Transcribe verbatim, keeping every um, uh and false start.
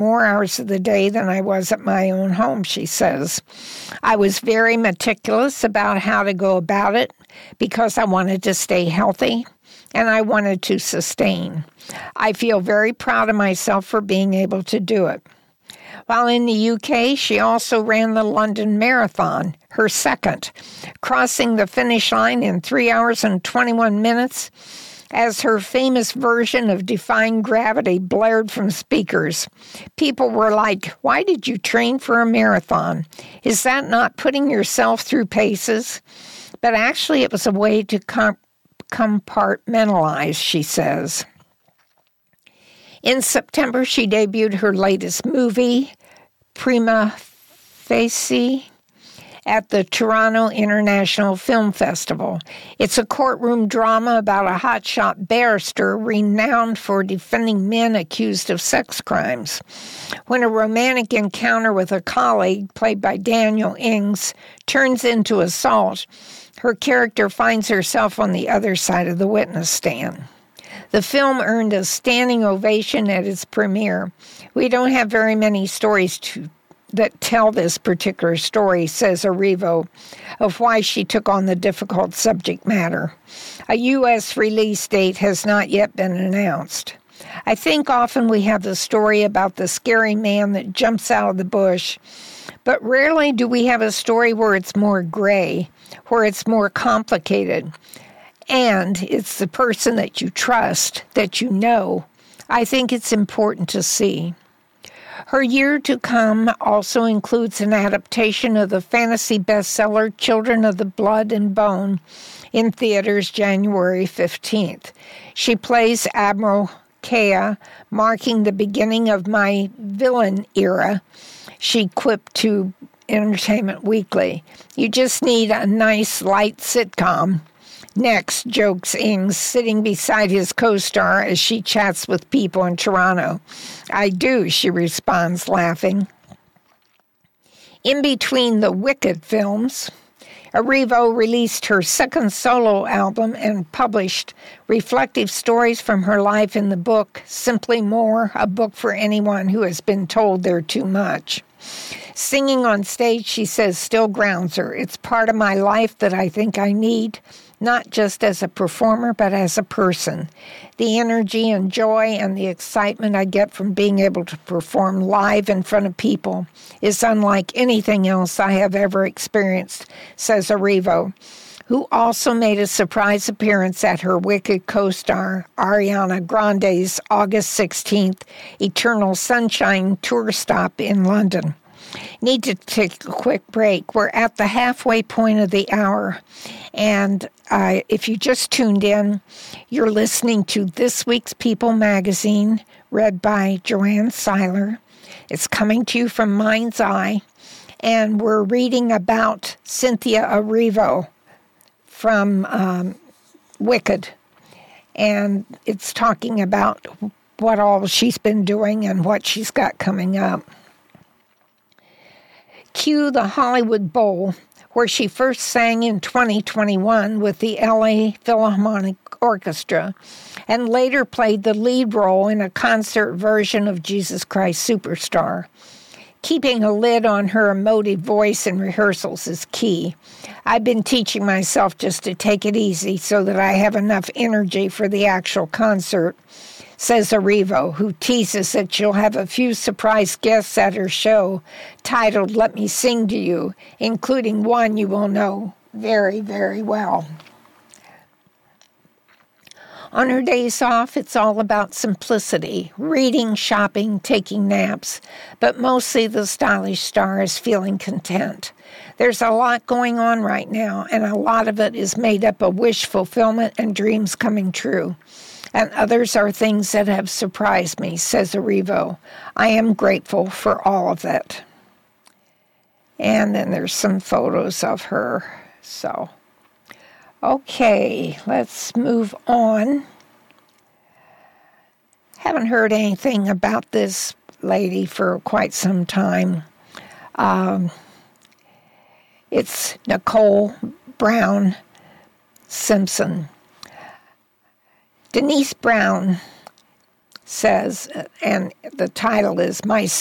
more hours of the day than I was at my own home, she says. I was very meticulous about how to go about it because I wanted to stay healthy and I wanted to sustain. I feel very proud of myself for being able to do it. While in the U K, she also ran the London Marathon, her second, crossing the finish line in three hours and twenty-one minutes as her famous version of Defying Gravity blared from speakers. People were like, "Why did you train for a marathon? Is that not putting yourself through paces?" But actually, it was a way to comp- compartmentalize, she says. In September, she debuted her latest movie, Prima Facie, at the Toronto International Film Festival. It's a courtroom drama about a hotshot barrister renowned for defending men accused of sex crimes. When a romantic encounter with a colleague, played by Daniel Ings, turns into assault, her character finds herself on the other side of the witness stand. The film earned a standing ovation at its premiere. We don't have very many stories to, that tell this particular story, says Erivo, of why she took on the difficult subject matter. A U S release date has not yet been announced. I think often we have the story about the scary man that jumps out of the bush, but rarely do we have a story where it's more gray, where it's more complicated. And it's the person that you trust, that you know. I think it's important to see. Her year to come also includes an adaptation of the fantasy bestseller Children of the Blood and Bone in theaters January fifteenth. She plays Admiral Kea, marking the beginning of my villain era, she quipped to Entertainment Weekly. You just need a nice, light sitcom. Next, jokes Ings, sitting beside his co-star as she chats with people in Toronto. I do, she responds, laughing. In between the Wicked films, Erivo released her second solo album and published reflective stories from her life in the book, Simply More, a book for anyone who has been told they're too much. Singing on stage, she says, still grounds her. It's part of my life that I think I need, not just as a performer, but as a person. The energy and joy and the excitement I get from being able to perform live in front of people is unlike anything else I have ever experienced, says Erivo, who also made a surprise appearance at her Wicked co-star Ariana Grande's August sixteenth Eternal Sunshine tour stop in London. Need to take a quick break. We're at the halfway point of the hour, and uh, if you just tuned in, you're listening to this week's People magazine, read by Joanne Seiler. It's coming to you from Mind's Eye, and we're reading about Cynthia Erivo from um, Wicked, and it's talking about what all she's been doing and what she's got coming up. Cue the Hollywood Bowl, where she first sang in twenty twenty-one with the L A Philharmonic Orchestra, and later played the lead role in a concert version of Jesus Christ Superstar. Keeping a lid on her emotive voice in rehearsals is key. I've been teaching myself just to take it easy so that I have enough energy for the actual concert, says Erivo, who teases that she'll have a few surprise guests at her show titled Let Me Sing to You, including one you will know very, very well. On her days off, it's all about simplicity, reading, shopping, taking naps, but mostly the stylish star is feeling content. There's a lot going on right now, and a lot of it is made up of wish fulfillment and dreams coming true. And others are things that have surprised me, says Erivo. I am grateful for all of it. And then there's some photos of her. So, okay, let's move on. Haven't heard anything about this lady for quite some time. Um, it's Nicole Brown Simpson. Denise Brown says, and the title is My